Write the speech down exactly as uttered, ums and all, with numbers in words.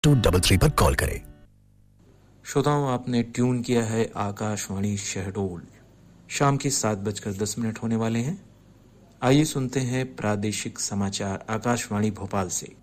To double three पर call करें। श्रोताओं, आपने ट्यून किया है आकाशवाणी शहडोल। शाम के सात बजकर दस मिनट होने वाले हैं। आइए सुनते हैं प्रादेशिक समाचार आकाशवाणी भोपाल से।